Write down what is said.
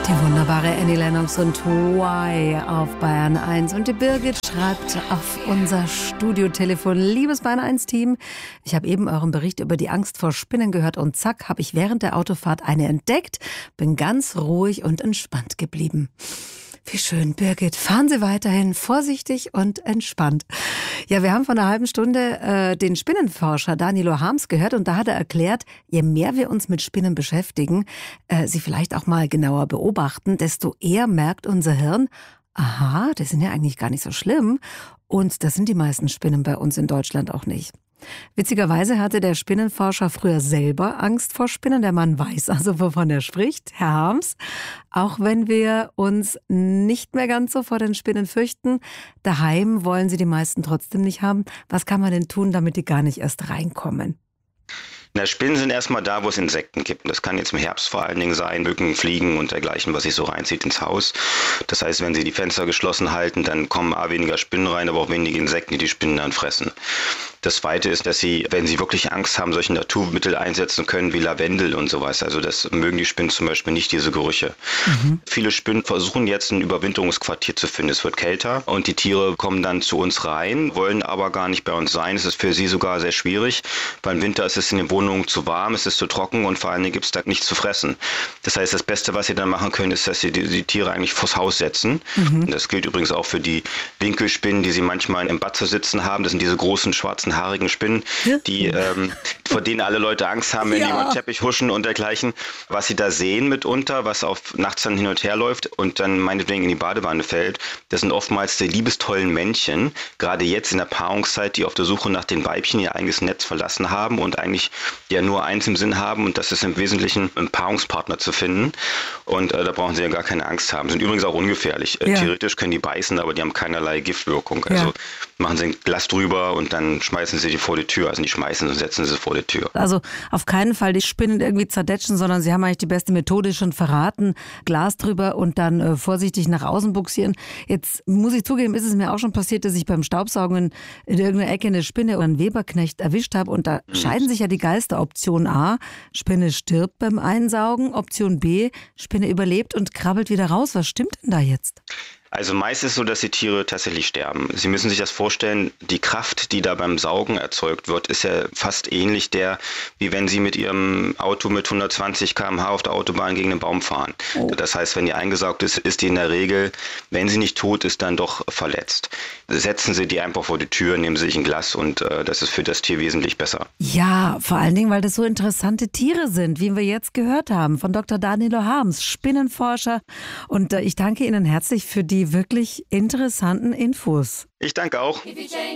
Die wunderbare Annie Lennox und Why auf Bayern 1. Und die Birgit schreibt auf unser Studiotelefon: Liebes Bayern 1-Team, ich habe eben euren Bericht über die Angst vor Spinnen gehört und zack, habe ich während der Autofahrt eine entdeckt. Bin ganz ruhig und entspannt geblieben. Wie schön, Birgit. Fahren Sie weiterhin vorsichtig und entspannt. Ja, wir haben vor einer halben Stunde den Spinnenforscher Danilo Harms gehört und da hat er erklärt, je mehr wir uns mit Spinnen beschäftigen, sie vielleicht auch mal genauer beobachten, desto eher merkt unser Hirn, aha, das sind ja eigentlich gar nicht so schlimm und das sind die meisten Spinnen bei uns in Deutschland auch nicht. Witzigerweise hatte der Spinnenforscher früher selber Angst vor Spinnen. Der Mann weiß also, wovon er spricht, Herr Harms. Auch wenn wir uns nicht mehr ganz so vor den Spinnen fürchten, daheim wollen sie die meisten trotzdem nicht haben. Was kann man denn tun, damit die gar nicht erst reinkommen? Na, Spinnen sind erstmal da, wo es Insekten gibt. Das kann jetzt im Herbst vor allen Dingen sein, Mücken, Fliegen und dergleichen, was sich so reinzieht ins Haus. Das heißt, wenn Sie die Fenster geschlossen halten, dann kommen weniger Spinnen rein, aber auch weniger Insekten, die die Spinnen dann fressen. Das Zweite ist, dass Sie, wenn Sie wirklich Angst haben, solche Naturmittel einsetzen können wie Lavendel und sowas. Also das mögen die Spinnen zum Beispiel nicht, diese Gerüche. Viele Spinnen versuchen jetzt ein Überwinterungsquartier zu finden. Es wird kälter und die Tiere kommen dann zu uns rein, wollen aber gar nicht bei uns sein. Es ist für sie sogar sehr schwierig, weil im Winter ist es in den Wohnungen zu warm, es ist zu trocken und vor allen Dingen gibt es da nichts zu fressen. Das heißt, das Beste, was Sie dann machen können, ist, dass Sie die Tiere eigentlich vors Haus setzen. Und das gilt übrigens auch für die Winkelspinnen, die Sie manchmal im Bad zu sitzen haben. Das sind diese großen schwarzen haarigen Spinnen, die vor denen alle Leute Angst haben, wenn die über den Teppich huschen und dergleichen. Was sie da sehen mitunter, was nachts dann hin und her läuft und dann meinetwegen in die Badewanne fällt, das sind oftmals die liebestollen Männchen, gerade jetzt in der Paarungszeit, die auf der Suche nach den Weibchen ihr eigenes Netz verlassen haben und eigentlich ja nur eins im Sinn haben und das ist im Wesentlichen einen Paarungspartner zu finden. Und da brauchen sie ja gar keine Angst haben. Sind übrigens auch ungefährlich. Theoretisch können die beißen, aber die haben keinerlei Giftwirkung. Also machen sie ein Glas drüber und dann schmeißen sie die vor die Tür. Also nicht schmeißen, sondern setzen sie vor die Tür. Also auf keinen Fall die Spinnen irgendwie zerdetschen, sondern sie haben eigentlich die beste Methode schon verraten. Glas drüber und dann vorsichtig nach außen buxieren. Jetzt muss ich zugeben, ist es mir auch schon passiert, dass ich beim Staubsaugen in irgendeiner Ecke eine Spinne oder einen Weberknecht erwischt habe. Und da scheiden sich ja die Geister. Option A, Spinne stirbt beim Einsaugen. Option B, Spinne überlebt und krabbelt wieder raus. Was stimmt denn da jetzt? Also meist ist es so, dass die Tiere tatsächlich sterben. Sie müssen sich das vorstellen, die Kraft, die da beim Saugen erzeugt wird, ist ja fast ähnlich wie wenn Sie mit Ihrem Auto mit 120 km/h auf der Autobahn gegen einen Baum fahren. Das heißt, wenn die eingesaugt ist, ist die in der Regel, wenn sie nicht tot ist, dann doch verletzt. Setzen Sie die einfach vor die Tür, nehmen Sie sich ein Glas und das ist für das Tier wesentlich besser. Ja, vor allen Dingen, weil das so interessante Tiere sind, wie wir jetzt gehört haben von Dr. Danilo Harms, Spinnenforscher. Und ich danke Ihnen herzlich für die wirklich interessanten Infos. Ich danke auch.